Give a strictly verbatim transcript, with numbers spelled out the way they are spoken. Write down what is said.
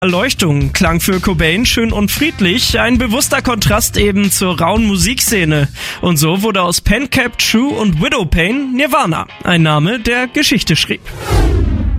Erleuchtung klang für Cobain schön und friedlich, ein bewusster Kontrast eben zur rauen Musikszene. Und so wurde aus Pen Cap True und Widowpain Nirvana, ein Name, der Geschichte schrieb.